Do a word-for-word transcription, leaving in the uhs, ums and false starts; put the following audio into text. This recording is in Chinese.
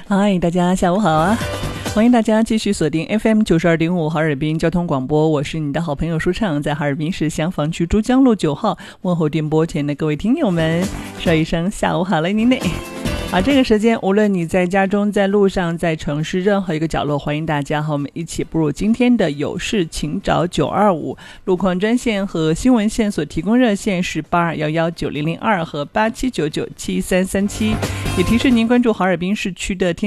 嗨，大家下午好啊！欢迎大家继续锁定 F M 九十二点五哈尔滨交通广播，我是你的好朋友舒畅，在哈尔滨市香坊区珠江路九号问候电波前的各位听友们，说一声下午好嘞，您嘞！好，这个时间无论你在家中、在路上、在城市任何一个角落，欢迎大家和我们一起步入今天的有事请找九二五路况专线和新闻线所提供热线是八二一一九零零二和八七九九七三三七，也提示您关注哈尔滨市区的天